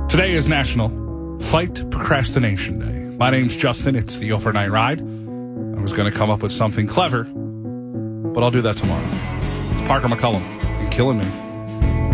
Today is National Fight Procrastination Day. My name's Justin. It's the Overnight Ride. I was going to come up with something clever, but I'll do that tomorrow. It's Parker McCullum and Killing Me.